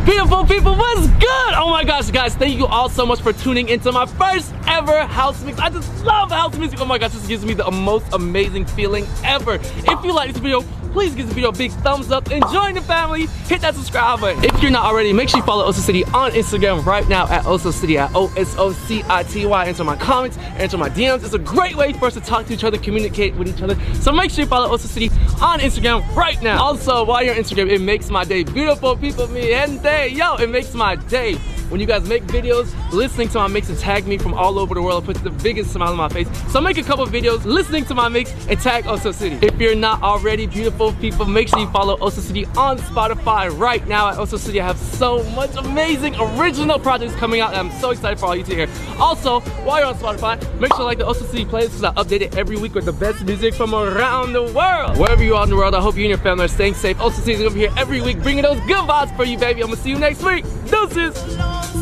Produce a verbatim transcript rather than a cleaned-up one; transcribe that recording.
Beautiful people, what's good? Oh my gosh, guys, thank you all so much for tuning into my first ever house mix. I just love house music. Oh my gosh, this gives me the most amazing feeling ever. If you like this video, please give this video a big thumbs up and join the family. Hit that subscribe button. If you're not already, make sure you follow Oso City on Instagram right now at Oso City, at O S O C I T Y. Answer my comments, answer my D Ms. It's a great way for us to talk to each other, communicate with each other. So make sure you follow Oso City on Instagram right now. Also, while you're on Instagram, it makes my day. Beautiful people, mi gente. Yo, it makes my day when you guys make videos, listening to my mix and tag me from all over the world. It puts the biggest smile on my face. So make a couple videos listening to my mix and tag Oso City. If you're not already, beautiful people, make sure you follow Oso City on Spotify right now. At Oso City, I have so much amazing original projects coming out, and I'm so excited for all you to hear. Also, while you're on Spotify, make sure to like the Oso City playlist, because I update it every week with the best music from around the world. Wherever you are in the world, I hope you and your family are staying safe. Oso City is gonna be here every week, bringing those good vibes for you, baby. I'm gonna see you next week. Deuces.